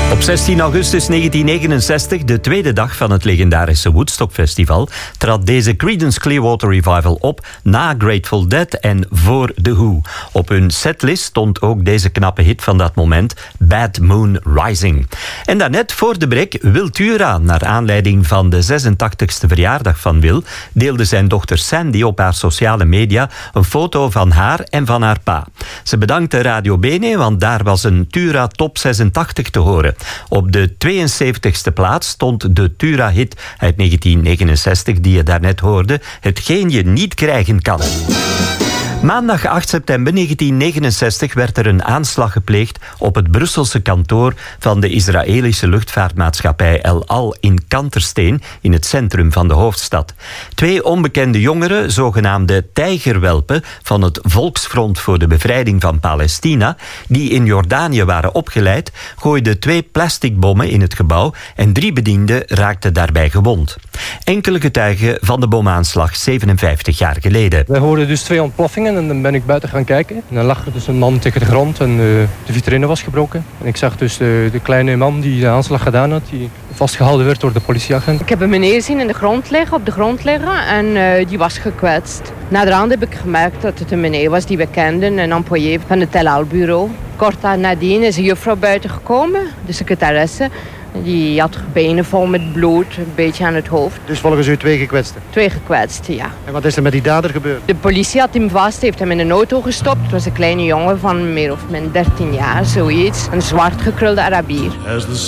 Op 16 augustus 1969, de tweede dag van het legendarische Woodstock Festival, trad deze Creedence Clearwater Revival op na Grateful Dead en voor The Who. Op hun setlist stond ook deze knappe hit van dat moment, Bad Moon Rising. En daarnet voor de break Wil Tura, naar aanleiding van de 86e verjaardag van Wil, deelde zijn dochter Sandy op haar sociale media een foto van haar en van haar pa. Ze bedankte Radio Bene, want daar was een Tura Top 86 te horen. Op de 72e plaats stond de Tura-hit uit 1969 die je daarnet hoorde, Hetgeen je niet krijgen kan. Maandag 8 september 1969 werd er een aanslag gepleegd op het Brusselse kantoor van de Israëlische luchtvaartmaatschappij El Al in Kantersteen, in het centrum van de hoofdstad. 2 onbekende jongeren, zogenaamde tijgerwelpen van het Volksfront voor de Bevrijding van Palestina, die in Jordanië waren opgeleid, gooiden 2 plastic bommen in het gebouw en 3 bedienden raakten daarbij gewond. Enkele getuigen van de bomaanslag 57 jaar geleden. Wij hoorden dus 2 ontploffingen en dan ben ik buiten gaan kijken. En dan lag er dus een man tegen de grond en de vitrine was gebroken. En ik zag dus de kleine man die de aanslag gedaan had, die vastgehouden werd door de politieagent. Ik heb een meneer zien op de grond liggen en die was gekwetst. Naderhand heb ik gemerkt dat het een meneer was die we kenden, een employé van het Tel Al bureau. Kort nadien is een juffrouw buiten gekomen, de secretaresse. Die had benen vol met bloed, een beetje aan het hoofd. Dus volgens u 2 gekwetsten? 2 gekwetsten, ja. En wat is er met die dader gebeurd? De politie had hem vast, heeft hem in een auto gestopt. Het was een kleine jongen van meer of min 13 jaar, zoiets. Een zwart gekrulde Arabier.